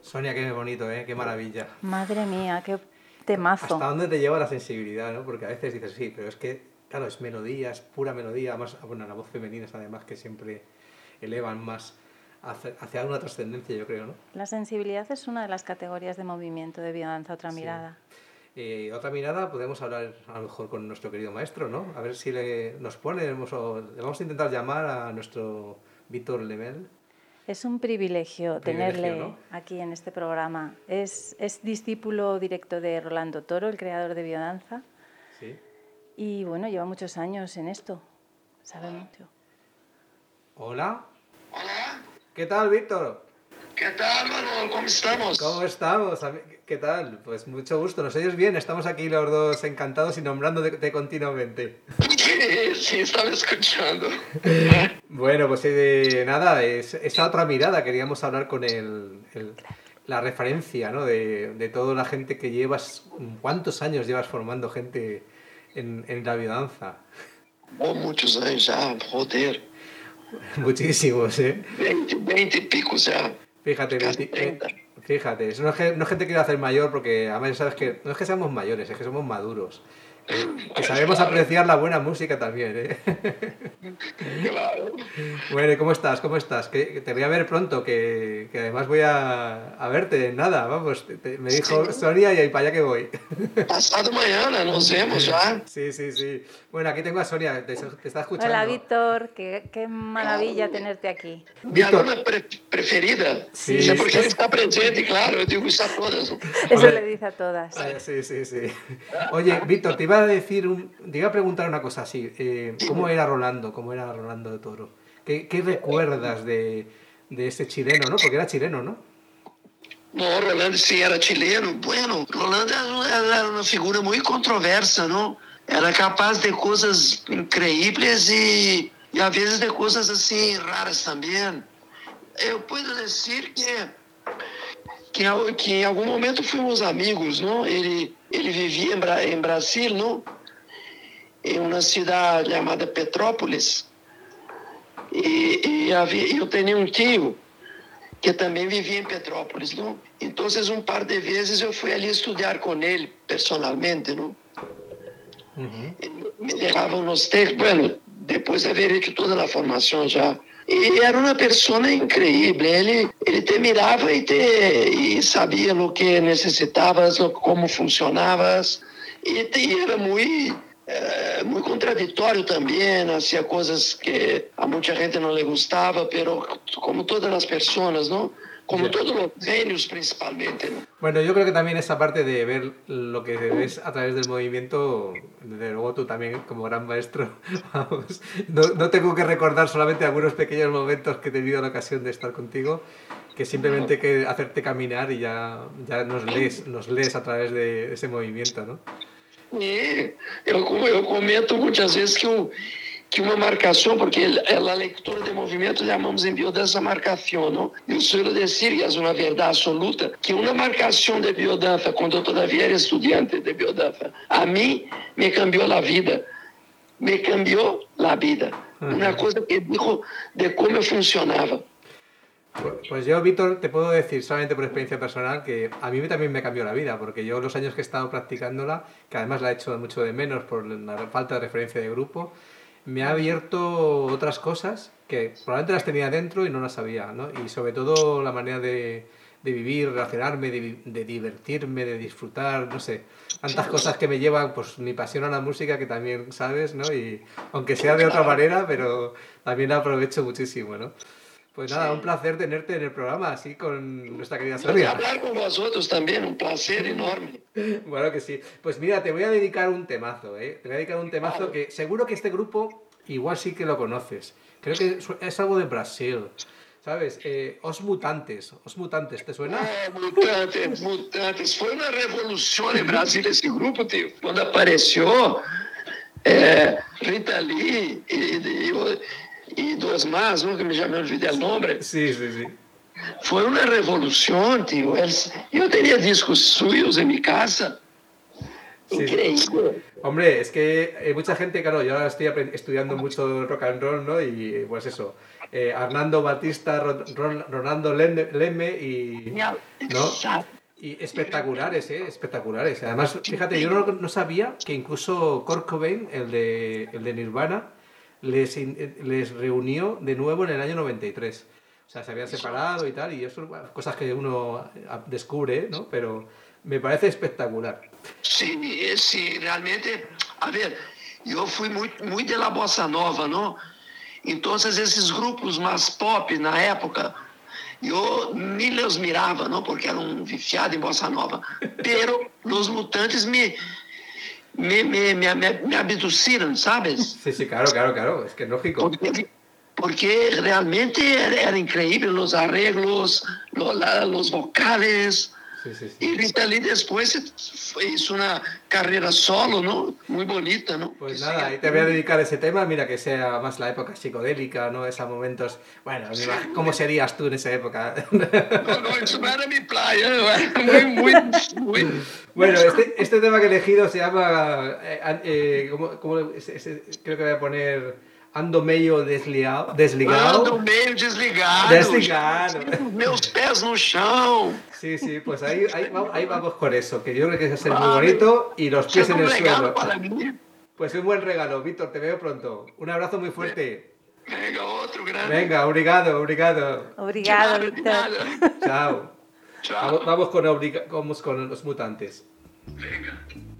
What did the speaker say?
Sonia, qué bonito, ¿eh? Qué maravilla. Madre mía, qué temazo. ¿Hasta dónde te lleva la sensibilidad, no? Porque a veces dices, sí, pero es que, claro, es melodía, es pura melodía. Además, bueno, la voz femenina es además que siempre elevan más hacia una trascendencia, yo creo, ¿no? La sensibilidad es una de las categorías de movimiento de biodanza, otra Sí. mirada. Otra mirada, podemos hablar a lo mejor con nuestro querido maestro, ¿no? A ver si nos ponemos o le vamos a intentar llamar a nuestro Víctor Lemel. Es un privilegio tenerle, ¿no? aquí en este programa. Es discípulo directo de Rolando Toro, el creador de biodanza. Sí. Y bueno, lleva muchos años en esto. Sabe mucho. Hola. Hola. ¿Qué tal, Víctor? ¿Qué tal, Manuel? ¿Cómo estamos? ¿Cómo estamos? ¿Qué tal? Pues mucho gusto. ¿Nos oyes bien? Estamos aquí los dos encantados y nombrándote continuamente. Sí, estaba escuchando. Bueno, pues nada, esa otra mirada. Queríamos hablar con la referencia, ¿no? De toda la gente que llevas. ¿Cuántos años llevas formando gente en la biodanza? Oh, muchos años ya, joder. Muchísimos, ¿eh? 20 y pico ya. Fíjate, Casi 30. Fíjate, no es gente que quiera hacer mayor, porque además sabes que no es que seamos mayores, es que somos maduros. Que sabemos apreciar la buena música también, ¿eh? Claro. Bueno, ¿y cómo estás? ¿Cómo estás? Que te voy a ver pronto, que además voy a verte en nada, vamos. Me dijo Sonia y ahí para allá que voy. Pasado mañana nos vemos ya. Sí. Bueno, aquí tengo a Sonia, te está escuchando. Hola, Víctor, qué maravilla tenerte aquí. Mi alumna preferida. Sí, Sí, porque está presente, claro, yo digo está todas. Eso le dice a todas. Sí. Oye, Víctor, te iba a preguntar una cosa así. ¿Cómo era Rolando? ¿Cómo era Rolando de Toro? ¿Qué recuerdas de ese chileno, no? Porque era chileno, ¿no? No, Rolando sí era chileno. Bueno, Rolando era una figura muy controversa, ¿no? Era capaz de cosas increíbles y a veces de cosas así raras también. Eu puedo decir que em algum momento fomos amigos, não? Ele vivia em Brasil, não? Em uma cidade chamada Petrópolis. E eu tenho um tio que também vivia em Petrópolis, não? Então, par de vezes eu fui ali estudar com ele, personalmente, não? Me deixavam nos textos, bueno, depois de haver hecho toda a formação já. E era uma pessoa incrível. Ele te mirava e sabia o que necessitavas, como funcionavas. E era muito contraditório também. Hacía coisas que a muita gente não le gustava, pero como todas as pessoas, não? Como todos los genios principalmente, ¿no? Bueno, yo creo que también esa parte de ver lo que ves a través del movimiento, desde luego tú también como gran maestro, vamos, no tengo que recordar solamente algunos pequeños momentos que he tenido la ocasión de estar contigo, que simplemente hay que hacerte caminar y ya nos lees a través de ese movimiento, ¿no? E eu comento muitas vezes que uma marcação, porque a leitura de movimento chamamos em biodança marcação, não? Eu suelo dizer, e é uma verdade absoluta, que uma marcação de biodança, quando eu todavia era estudante de biodança, a mim me cambiou a vida. Me cambiou a vida. Uma coisa que dijo de como eu funcionava. Pues yo, Víctor, te puedo decir solamente por experiencia personal que a mí también me cambió la vida, porque yo los años que he estado practicándola, que además la he hecho mucho de menos por la falta de referencia de grupo, me ha abierto otras cosas que probablemente las tenía dentro y no las sabía, ¿no? Y sobre todo la manera de vivir, relacionarme, de divertirme, de disfrutar, no sé, tantas cosas que me llevan, pues mi pasión a la música, que también sabes, ¿no? Y aunque sea de otra manera, pero también la aprovecho muchísimo, ¿no? Pues nada, un placer tenerte en el programa, así con nuestra querida Sonia. Hablar con vosotros también, un placer enorme. Bueno que sí. Pues mira, te voy a dedicar un temazo, ¿eh? Te voy a dedicar un temazo que seguro que este grupo igual sí que lo conoces. Creo que es algo de Brasil, ¿sabes? Os Mutantes, ¿te suena? Mutantes. Foi uma revolução em Brasil esse grupo, tio. Quando apareceu Rita Lee e duas más, ¿no? Que já me olvidei o nome. Sí. Foi uma revolução, tio. Eu tinha discos suyos em minha casa. Increíble. Sí. Hombre, es que hay mucha gente, claro, yo ahora estoy estudiando mucho rock and roll, ¿no? Y pues eso, Arnaldo Batista, Ronaldo Lemme y... ¿no? Exato. Y espectaculares, espectaculares. Además, fíjate, yo no sabía que incluso Kurt Cobain, el de Nirvana, les reunió de nuevo en el año 93. O sea, se habían separado y tal, y eso, bueno, cosas que uno descubre, ¿no? Pero me parece espectacular. Sí, sí, realmente, a ver, eu fui muito de la bossa nova, não? Então, esses grupos mais pop na época, eu nem os mirava, não? Porque eram viciados em bossa nova. Pero os Mutantes me abduciram, ¿sabes? Sí, sí, claro, es que es lógico. Porque realmente era increíble los arreglos, los vocales. Sí, sí, sí. Y Rita Lee después hizo una carrera solo, ¿no? Muy bonita, ¿no? Pues nada, ahí te voy a dedicar ese tema, mira que sea más la época psicodélica, ¿no? Esos momentos, bueno, ¿cómo serías tú en esa época? No, eso no era mi playa, era muy... Bueno, este tema que he elegido se llama, creo que voy a poner... Ando meio desligado. Ando meio desligado. Meus pés no chão. Sí, sí, pues ahí vamos con eso, que yo creo que va a ser muy bonito y los pies en el suelo. Pues un buen regalo, Víctor, te veo pronto. Un abrazo muy fuerte. Venga, otro grande. Venga, obrigado. Obrigado, Víctor. Chao. Vamos con los mutantes. Venga.